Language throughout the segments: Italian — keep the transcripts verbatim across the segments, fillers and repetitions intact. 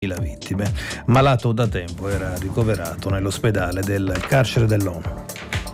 le vittime. Malato da tempo, era ricoverato nell'ospedale del carcere dell'ONU.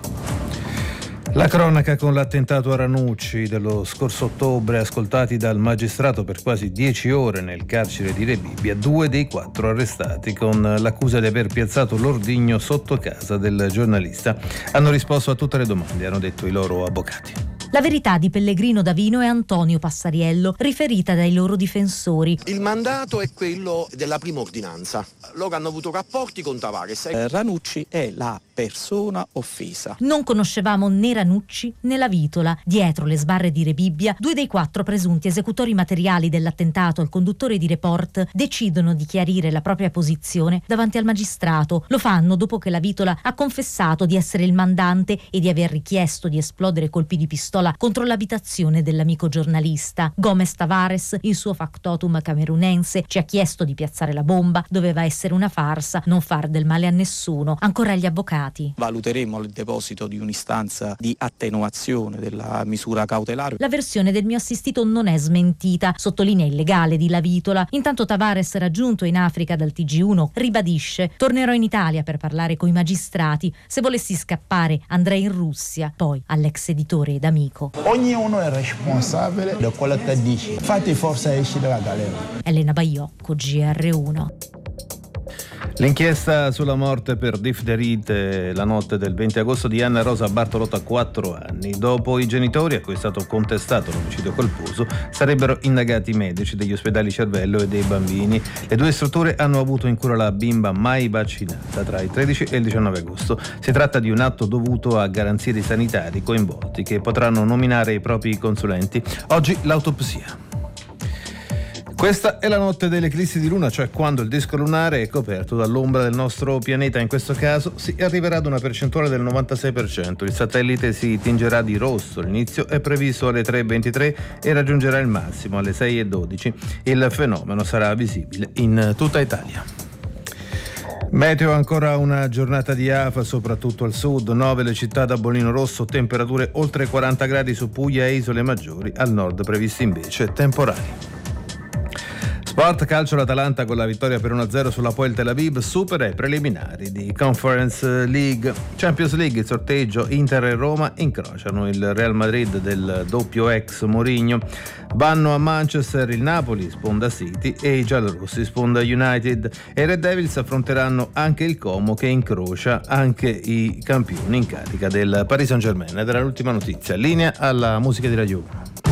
La cronaca con l'attentato a Ranucci dello scorso ottobre, ascoltati dal magistrato per quasi dieci ore nel carcere di Rebibbia, due dei quattro arrestati con l'accusa di aver piazzato l'ordigno sotto casa del giornalista. Hanno risposto a tutte le domande, hanno detto i loro avvocati. La verità di Pellegrino Davino e Antonio Passariello, riferita dai loro difensori. Il mandato è quello della prima ordinanza. Loro hanno avuto rapporti con Tavares. Eh, Ranucci è la persona offesa. Non conoscevamo né Ranucci né la Vitola. Dietro le sbarre di Rebibbia, due dei quattro presunti esecutori materiali dell'attentato al conduttore di Report decidono di chiarire la propria posizione davanti al magistrato. Lo fanno dopo che la Vitola ha confessato di essere il mandante e di aver richiesto di esplodere colpi di pistola contro l'abitazione dell'amico giornalista. Gomes Tavares, il suo factotum camerunense, ci ha chiesto di piazzare la bomba, doveva essere una farsa, non far del male a nessuno. Ancora gli avvocati. Valuteremo il deposito di un'istanza di attenuazione della misura cautelare. La versione del mio assistito non è smentita, sottolinea il legale di La Vitola. Intanto Tavares, raggiunto in Africa dal T G uno, ribadisce: tornerò in Italia per parlare coi magistrati. Se volessi scappare andrei in Russia. Poi all'ex editore ed amico: ognuno è responsabile di quello che dice. Fate forza esci dalla galera. Elena Baiocco, G R uno. L'inchiesta sulla morte per difterite la notte del venti agosto di Anna Rosa Bartolotto a quattro anni. Dopo i genitori, a cui è stato contestato l'omicidio colposo, sarebbero indagati i medici degli ospedali Cervello e dei bambini. Le due strutture hanno avuto in cura la bimba mai vaccinata tra il tredici e il diciannove agosto. Si tratta di un atto dovuto a garanzie dei sanitari coinvolti, che potranno nominare i propri consulenti. Oggi l'autopsia. Questa è la notte dell'eclissi di luna, cioè quando il disco lunare è coperto dall'ombra del nostro pianeta. In questo caso si arriverà ad una percentuale del novantasei per cento. Il satellite si tingerà di rosso. L'inizio è previsto alle tre e ventitré e raggiungerà il massimo alle sei e dodici. Il fenomeno sarà visibile in tutta Italia. Meteo, ancora una giornata di afa soprattutto al sud, nove le città da bollino rosso, temperature oltre quaranta gradi su Puglia e isole maggiori, al nord previsti invece temporali. Sport calcio, l'Atalanta con la vittoria per uno a zero sulla Poel Tel Aviv supera i preliminari di Conference League. Champions League, il sorteggio Inter e Roma incrociano il Real Madrid del doppio ex Mourinho. Vanno a Manchester il Napoli, sponda City, e i giallorossi, sponda United. E i Red Devils affronteranno anche il Como, che incrocia anche i campioni in carica del Paris Saint-Germain. Ed era l'ultima notizia. Linea alla musica di Radio uno.